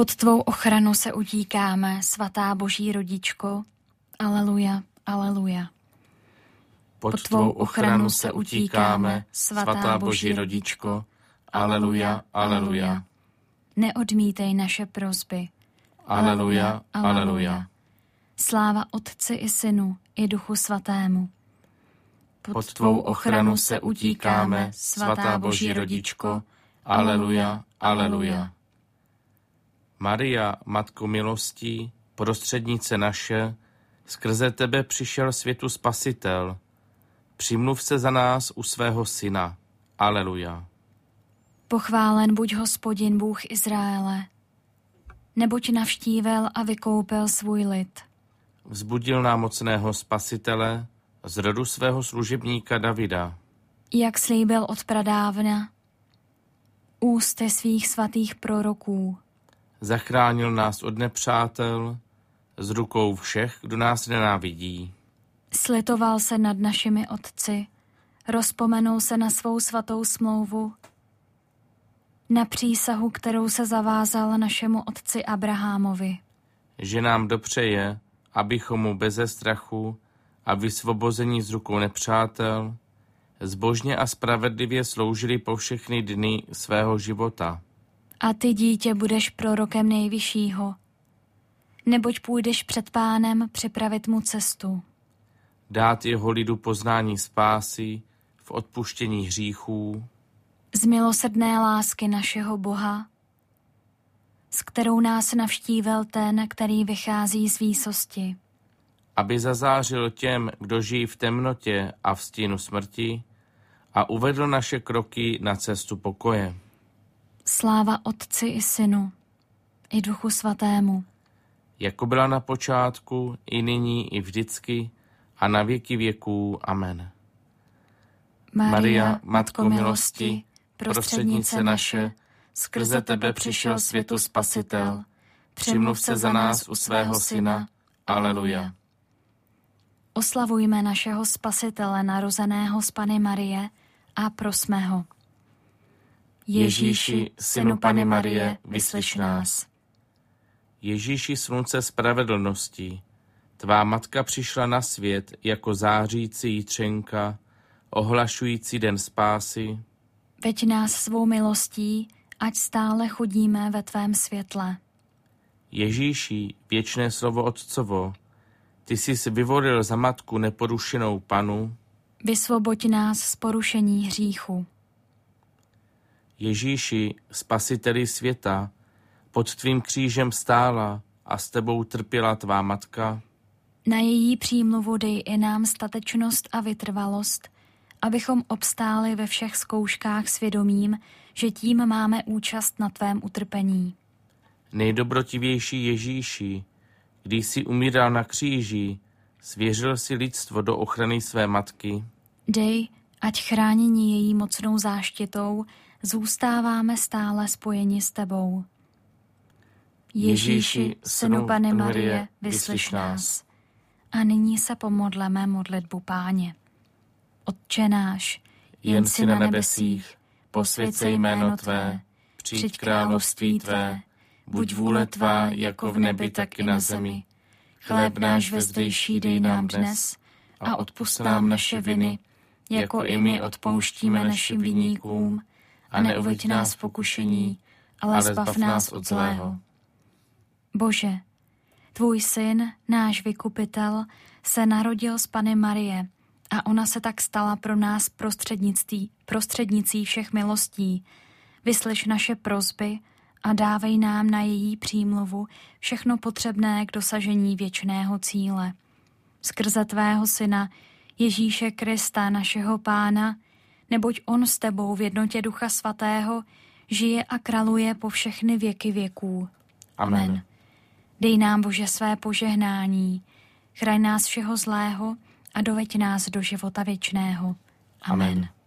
Pod tvou ochranu se utíkáme, svatá Boží rodičko. Aleluja, aleluja. Pod tvou ochranu se utíkáme, svatá Boží rodičko. Aleluja, aleluja. Neodmítej naše prosby. Aleluja, aleluja. Sláva Otci i Synu i Duchu Svatému. Pod tvou ochranu se utíkáme, svatá Boží rodičko. Aleluja, aleluja. Maria, Matko milostí, prostřednice naše, skrze tebe přišel světu Spasitel. Přimluv se za nás u svého Syna. Aleluja. Pochválen buď Hospodin Bůh Izraele, neboť navštívil a vykoupil svůj lid. Vzbudil nám mocného Spasitele z rodu svého služebníka Davida. Jak slíbil od pradávna ústy svých svatých proroků. Zachránil nás od nepřátel, z rukou všech, kdo nás nenávidí. Slitoval se nad našimi otci, rozpomenul se na svou svatou smlouvu, na přísahu, kterou se zavázal našemu otci Abrahamovi. Že nám dopřeje, abychom mu beze strachu a vysvobození z rukou nepřátel zbožně a spravedlivě sloužili po všechny dny svého života. A ty, dítě, budeš prorokem Nejvyššího, neboť půjdeš před Pánem připravit mu cestu. Dát jeho lidu poznání spásy v odpuštění hříchů. Z milosrdné lásky našeho Boha, s kterou nás navštívil ten, který vychází z výsosti. Aby zazářil těm, kdo žijí v temnotě a v stínu smrti, a uvedl naše kroky na cestu pokoje. Sláva Otci i Synu i Duchu Svatému. Jako byla na počátku, i nyní, i vždycky, a na věky věků. Amen. Maria, Matko milosti, prostřednice naše, skrze tebe přišel světu Spasitel. Přimluv se za nás u svého Syna. Aleluja. Oslavujme našeho Spasitele narozeného z Panny Marie a prosme ho. Ježíši, Synu Panny Marie, vyslyš nás. Ježíši, slunce spravedlnosti, tvá matka přišla na svět jako zářící jitřenka, ohlašující den spásy. Veď nás svou milostí, ať stále chodíme ve tvém světle. Ježíši, věčné slovo Otcovo, ty jsi vyvolil za matku neporušenou Panu. Vysvoboď nás z porušení hříchu. Ježíši, Spasiteli světa, pod tvým křížem stála a s tebou trpěla tvá matka. Na její přímluvu dej i nám statečnost a vytrvalost, abychom obstáli ve všech zkouškách svědomím, že tím máme účast na tvém utrpení. Nejdobrotivější Ježíši, když jsi umíral na kříži, svěřil si lidstvo do ochrany své matky. Dej, ať chránění její mocnou záštitou zůstáváme stále spojeni s tebou. Ježíši, Synu Panny Marie, vyslyš nás. A nyní se pomodleme modlitbu Páně. Otče náš, jen si na nebesích, posvěť se jméno tvé, přijď království tvé, buď vůle tvá jako v nebi, tak i na zemi. Chléb náš vezdejší dej nám dnes a odpusť nám naše viny, jako i my odpouštíme našim viníkům, a neuveď nás v pokušení, ale zbav nás od zlého. Bože, tvůj syn, náš vykupitel, se narodil z Panny Marie a ona se tak stala pro nás prostřednicí všech milostí. Vyslyš naše prosby a dávej nám na její přímluvu všechno potřebné k dosažení věčného cíle. Skrze tvého syna, Ježíše Krista, našeho Pána, neboť on s tebou v jednotě Ducha Svatého žije a králuje po všechny věky věků. Amen. Dej nám, Bože, své požehnání, chraň nás všeho zlého a doveď nás do života věčného. Amen.